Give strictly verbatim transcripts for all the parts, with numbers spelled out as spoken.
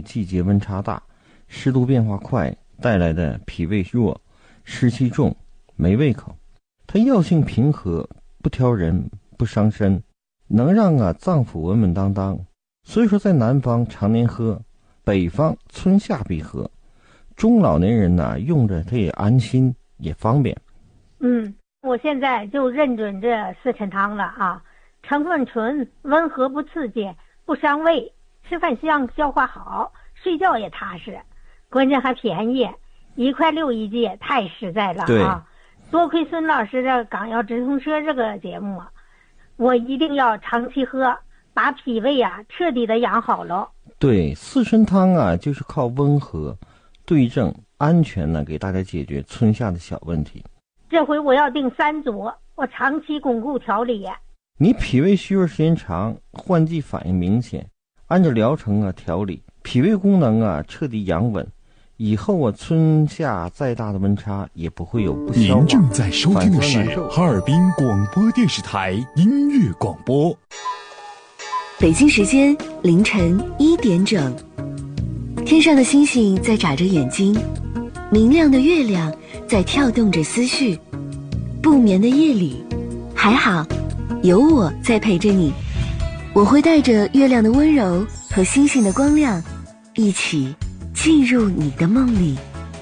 季节温差大、湿度变化快带来的脾胃弱、湿气重、没胃口。它药性平和，不挑人，不伤身，能让啊脏腑稳稳当当。所以说在南方常年喝，北方春夏必喝。中老年人呢、啊、用着它也安心也方便。 嗯，我现在就认准这四陈汤了啊，成分纯，温和不刺激，不伤胃，吃饭香，消化好，睡觉也踏实，关键还便宜，一块六一剂，太实在了啊！多亏孙老师的港药直通车这个节目，我一定要长期喝，把脾胃啊彻底的养好了。 对，四神汤啊，就是靠温和、对症、安全呢，给大家解决春夏的小问题。 这回我要定三组，我长期巩固调理。 你脾胃虚弱时间长，换季反应明显，按照疗程啊调理，脾胃功能啊彻底养稳。以后啊，春夏再大的温差也不会有不消化。 您正在收听的是哈尔滨广播电视台音乐广播。 北京时间凌晨一点整，天上的星星在眨着眼睛，明亮的月亮在跳动着思绪。不眠的夜里，还好有我在陪着你。我会带着月亮的温柔和星星的光亮，一起进入你的梦里。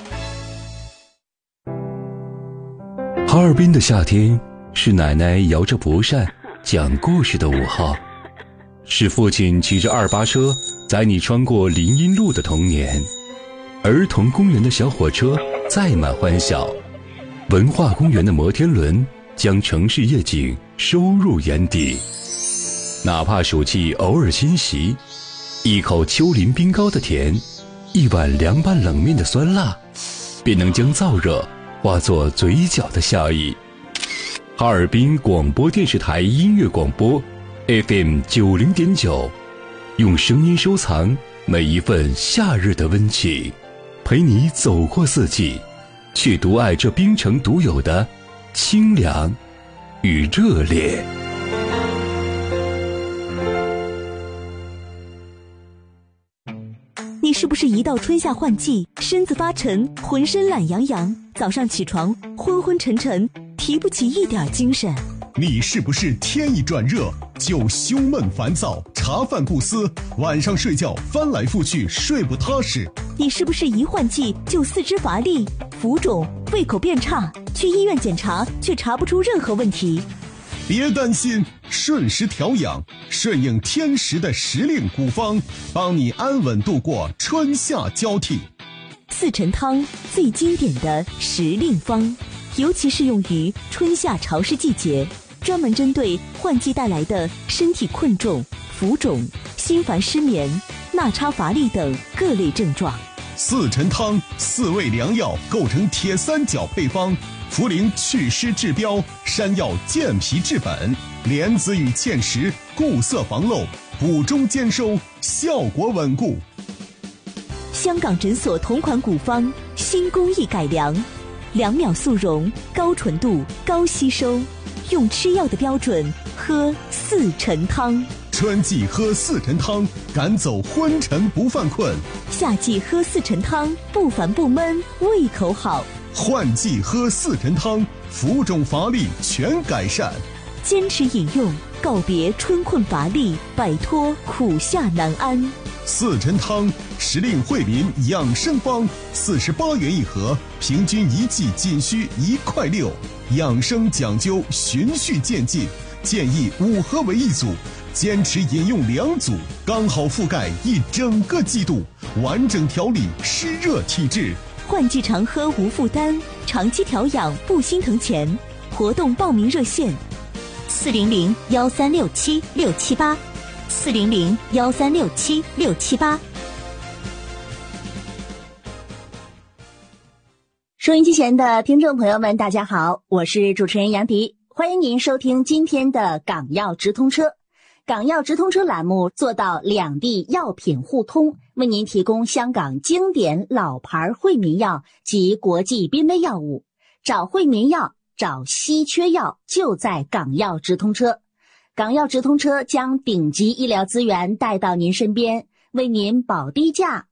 哈尔滨的夏天是奶奶摇着蒲扇讲故事的午后，是父亲骑着二八车载你穿过林荫路的童年，儿童公园的小火车载满欢笑，文化公园的摩天轮将城市夜景收入眼底。哪怕暑气偶尔侵袭，一口丘陵冰糕的甜，一碗凉拌冷面的酸辣，便能将燥热化作嘴角的笑意。哈尔滨广播电视台音乐广播 F M 九零点九，用声音收藏每一份夏日的温情，陪你走过四季，去独爱这冰城独有的清凉与热烈。 你是不是一到春夏换季，身子发沉，浑身懒洋洋，早上起床昏昏沉沉，提不起一点精神？ 你是不是天一转热就胸闷烦躁，茶饭不思，晚上睡觉翻来覆去睡不踏实？ 你是不是一换季就四肢乏力、浮肿、胃口变差，去医院检查却查不出任何问题？ 别担心，顺时调养，顺应天时的时令古方，帮你安稳度过春夏交替。 四陈汤最经典的时令方，尤其适用于春夏潮湿季节，专门针对换季带来的身体困重、浮肿、心烦失眠、纳差乏力等各类症状。 四陈汤四味良药构成铁三角配方，茯苓祛湿治标，山药健脾治本，莲子与芡实固色防漏，补中兼收，效果稳固。 香港诊所同款古方，新工艺改良，两秒速溶，高纯度，高吸收，用吃药的标准喝四陈汤。 春季喝四陈汤，赶走昏沉不犯困； 夏季喝四陈汤，不烦不闷，胃口好。 换季喝四陈汤，浮肿乏力全改善。 坚持饮用，告别春困乏力，摆脱苦夏难安。 四陈汤时令惠民养生方，四十八元一盒，平均一剂仅需一块六。养生讲究循序渐进，建议五盒为一组，坚持饮用两组，刚好覆盖一整个季度，完整调理湿热体质。 换季常喝无负担，长期调养不心疼钱。活动报名热线：四零零幺三六七六七八，四零零幺三六七六七八。 收音机前的听众朋友们，大家好，我是主持人杨迪，欢迎您收听今天的港药直通车。港药直通车栏目做到两地药品互通，为您提供香港经典老牌惠民药及国际濒危药物。找惠民药，找稀缺药，就在港药直通车。港药直通车将顶级医疗资源带到您身边，为您保低价、